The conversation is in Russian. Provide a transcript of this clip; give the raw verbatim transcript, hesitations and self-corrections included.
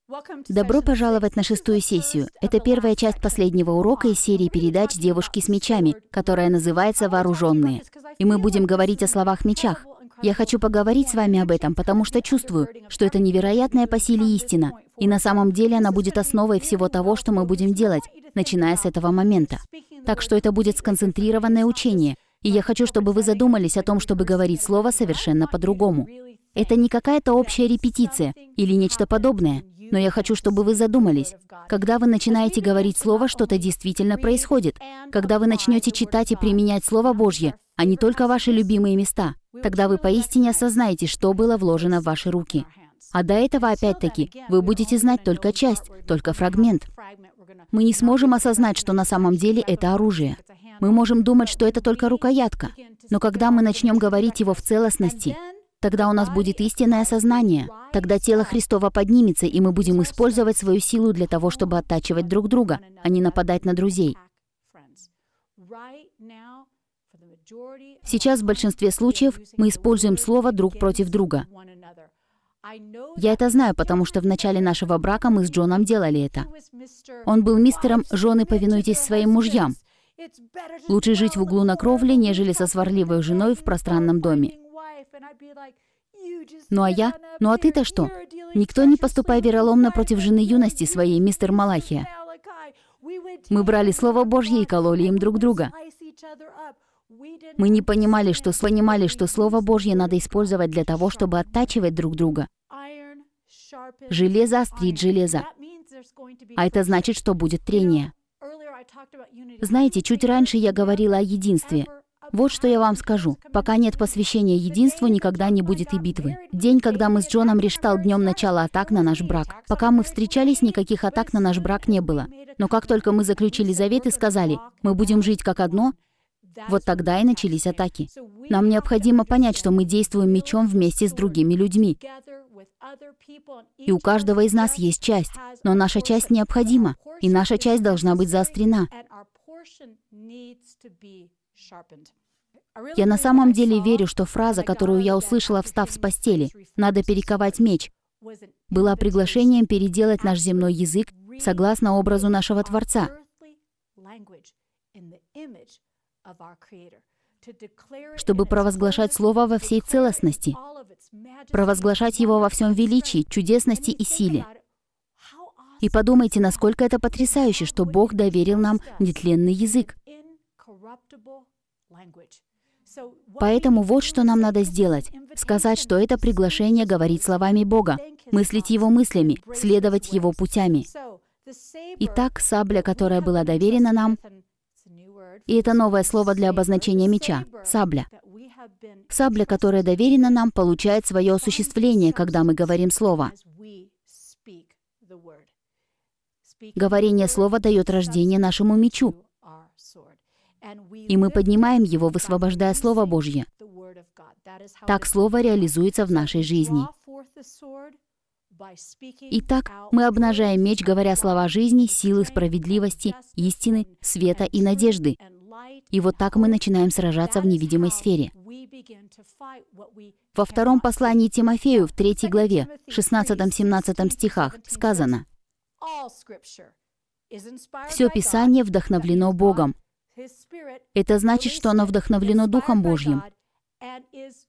Добро пожаловать на шестую сессию. Это первая часть последнего урока из серии передач «Девушки с мечами», которая называется «Вооруженные». И мы будем говорить о словах-мечах. Я хочу поговорить с вами об этом, потому что чувствую, что это невероятная по силе истина. И на самом деле она будет основой всего того, что мы будем делать, начиная с этого момента. Так что это будет сконцентрированное учение. И я хочу, чтобы вы задумались о том, чтобы говорить слово совершенно по-другому. Это не какая-то общая репетиция или нечто подобное, но я хочу, чтобы вы задумались. Когда вы начинаете говорить слово, что-то действительно происходит. Когда вы начнете читать и применять Слово Божье, а не только ваши любимые места, тогда вы поистине осознаете, что было вложено в ваши руки. А до этого, опять-таки, вы будете знать только часть, только фрагмент. Мы не сможем осознать, что на самом деле это оружие. Мы можем думать, что это только рукоятка. Но когда мы начнем говорить его в целостности, тогда у нас будет истинное сознание. Тогда тело Христово поднимется, и мы будем использовать свою силу для того, чтобы оттачивать друг друга, а не нападать на друзей. Сейчас в большинстве случаев мы используем слово друг против друга. Я это знаю, потому что в начале нашего брака мы с Джоном делали это. Он был мистером «Жены, повинуйтесь своим мужьям». Лучше жить в углу на кровле, нежели со сварливой женой в пространном доме. Ну а я? Ну а ты-то что? Никто не поступай вероломно против жены юности своей, мистер Малахия. Мы брали Слово Божье и кололи им друг друга. Мы не понимали, что понимали, что Слово Божье надо использовать для того, чтобы оттачивать друг друга. Железо острит железо. А это значит, что будет трение. Знаете, чуть раньше я говорила о единстве. Вот что я вам скажу. Пока нет посвящения единству, никогда не будет и битвы. День, когда мы с Джоном решил днем начала атак на наш брак. Пока мы встречались, никаких атак на наш брак не было. Но как только мы заключили завет и сказали, мы будем жить как одно, вот тогда и начались атаки. Нам необходимо понять, что мы действуем мечом вместе с другими людьми. И у каждого из нас есть часть, но наша часть необходима, и наша часть должна быть заострена. Я на самом деле верю, что фраза, которую я услышала, встав с постели, «надо перековать меч», была приглашением переделать наш земной язык согласно образу нашего Творца, чтобы провозглашать Слово во всей целостности, провозглашать его во всем величии, чудесности и силе. И подумайте, насколько это потрясающе, что Бог доверил нам нетленный язык. Поэтому вот что нам надо сделать. Сказать, что это приглашение говорить словами Бога, мыслить Его мыслями, следовать Его путями. Итак, сабля, которая была доверена нам, и это новое слово для обозначения меча — сабля. Сабля, которая доверена нам, получает свое осуществление, когда мы говорим слово. Говорение слова дает рождение нашему мечу. И мы поднимаем его, высвобождая Слово Божье. Так Слово реализуется в нашей жизни. Итак, мы обнажаем меч, говоря слова жизни, силы, справедливости, истины, света и надежды. И вот так мы начинаем сражаться в невидимой сфере. Во втором послании Тимофею, в третьей главе, шестнадцатом-семнадцатом стихах, сказано: «Все Писание вдохновлено Богом». Это значит, что оно вдохновлено Духом Божьим